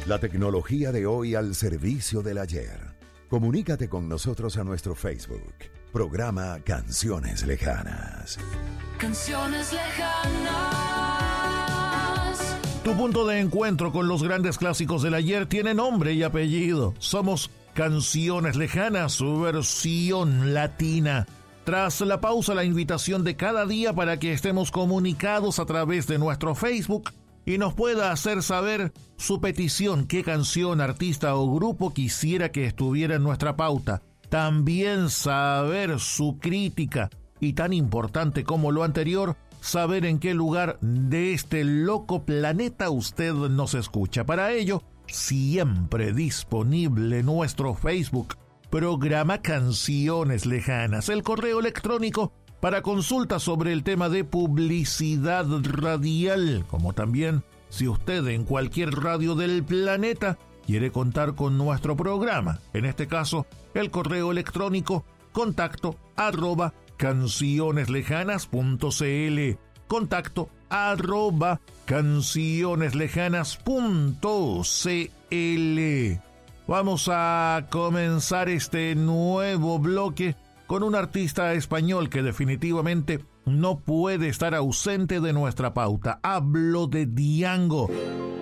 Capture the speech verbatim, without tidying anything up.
La tecnología de hoy al servicio del ayer. Comunícate con nosotros a nuestro Facebook. Programa Canciones Lejanas. Canciones Lejanas. Tu punto de encuentro con los grandes clásicos del ayer tiene nombre y apellido. Somos Canciones Lejanas, su versión latina. Tras la pausa, la invitación de cada día para que estemos comunicados a través de nuestro Facebook y nos pueda hacer saber su petición, qué canción, artista o grupo quisiera que estuviera en nuestra pauta. También saber su crítica y, tan importante como lo anterior, saber en qué lugar de este loco planeta usted nos escucha. Para ello, siempre disponible nuestro Facebook, Programa Canciones Lejanas, el correo electrónico para consultas sobre el tema de publicidad radial, como también si usted en cualquier radio del planeta quiere contar con nuestro programa. En este caso, el correo electrónico contacto arroba cancioneslejanas.cl, contacto arroba cancioneslejanas.cl. Vamos a comenzar este nuevo bloque con un artista español que definitivamente no puede estar ausente de nuestra pauta. Hablo de Diango.